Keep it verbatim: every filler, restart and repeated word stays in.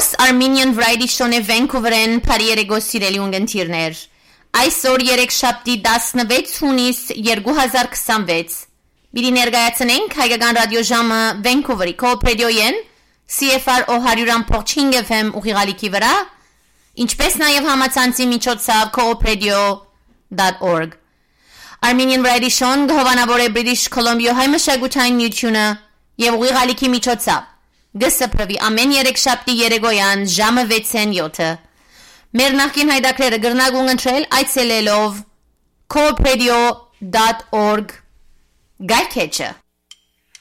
Ոս Armenian Variety Show-ը Vancouver-ն Փարի երեգո սիրելի ունգընտիրներ։ Այսօր երեքշաբթի տասնվեց հունիս երկու հազար քսանվեց։ Բիդի ներկայացնենք հայկական ռադիոժամը Vancouver-ի Կոպրեդիոյեն C F R one hundred point five F M ուղիղալիքի վրա, ինչպես նաև համացանցի միջոցով co-op-radio dot org։ Armenian Variety Show-ն գովանավոր է British Columbia հայ մշակութային միությունը եւ ուղիղալիքի միջոցով։ Գսպրվի ամեն երեքշաբթի երեկոյան ժամը վեցին յոթը։ Մեր նախկին հայդակները գրնագուն ընտրել այցելելով co op radio dot org գայքեչը։